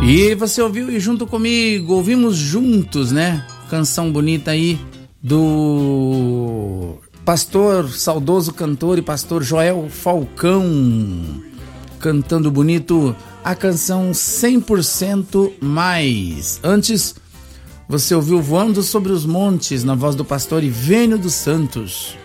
E você ouviu e junto comigo, ouvimos juntos, né? Canção bonita aí do pastor, saudoso cantor e pastor Joel Falcão, cantando bonito a canção 100% Mais. Antes, você ouviu Voando sobre os Montes, na voz do pastor Ivênio dos Santos.